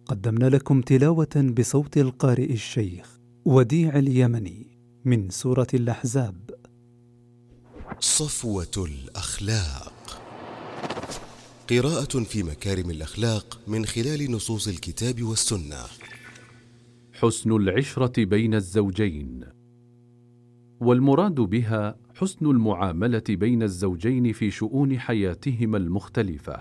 قدمنا لكم تلاوة بصوت القارئ الشيخ وديع اليمني من سورة الأحزاب. صفوة الأخلاق، قراءة في مكارم الأخلاق من خلال نصوص الكتاب والسنة. حسن العشرة بين الزوجين، والمراد بها حسن المعاملة بين الزوجين في شؤون حياتهما المختلفة،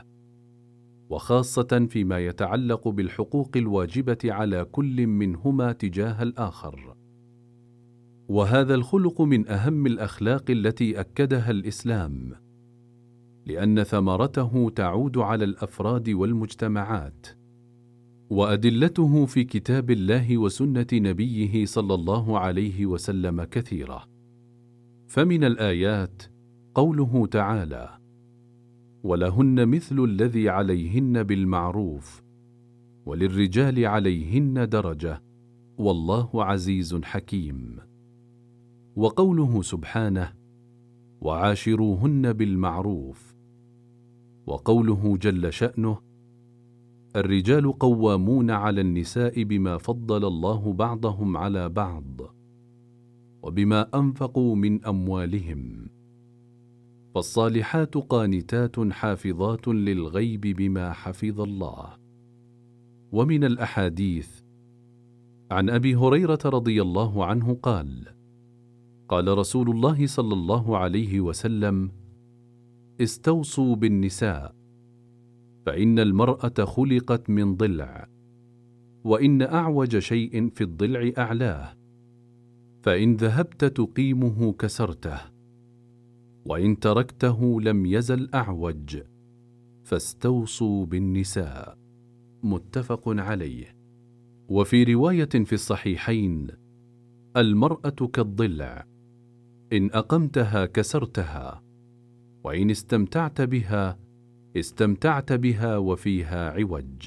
وخاصة فيما يتعلق بالحقوق الواجبة على كل منهما تجاه الآخر. وهذا الخلق من أهم الأخلاق التي أكدها الإسلام، لأن ثمرته تعود على الأفراد والمجتمعات، وأدلته في كتاب الله وسنة نبيه صلى الله عليه وسلم كثيرة. فمن الآيات قوله تعالى: ولهن مثل الذي عليهن بالمعروف وللرجال عليهن درجة والله عزيز حكيم. وقوله سبحانه: وعاشروهن بالمعروف. وقوله جل شأنه: الرجال قوامون على النساء بما فضل الله بعضهم على بعض وبما أنفقوا من أموالهم، فالصالحات قانتات حافظات للغيب بما حفظ الله. ومن الأحاديث عن أبي هريرة رضي الله عنه قال: قال رسول الله صلى الله عليه وسلم: استوصوا بالنساء، فإن المرأة خلقت من ضلع، وإن أعوج شيء في الضلع أعلاه، فإن ذهبت تقيمه كسرته، وإن تركته لم يزل أعوج، فاستوصوا بالنساء. متفق عليه. وفي رواية في الصحيحين: المرأة كالضلع، إن أقمتها كسرتها، وإن استمتعت بها وفيها عوج.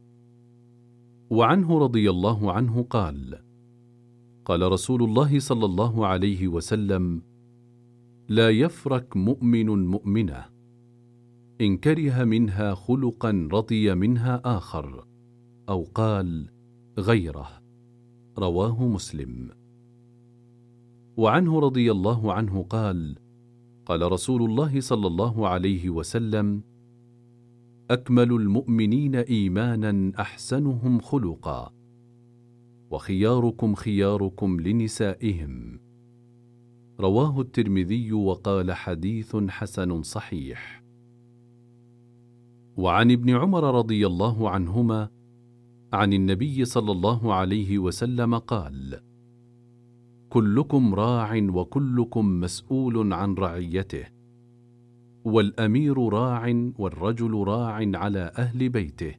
وعنه رضي الله عنه قال: قال رسول الله صلى الله عليه وسلم: لا يفرك مؤمن مؤمنة، إن كره منها خلقا رضي منها آخر، أو قال غيره. رواه مسلم. وعنه رضي الله عنه قال: قال رسول الله صلى الله عليه وسلم: أكمل المؤمنين إيمانا أحسنهم خلقا، وخياركم خياركم لنسائهم. رواه الترمذي وقال حديث حسن صحيح. وعن ابن عمر رضي الله عنهما عن النبي صلى الله عليه وسلم قال: كلكم راع وكلكم مسؤول عن رعيته، والأمير راع والرجل راع على أهل بيته،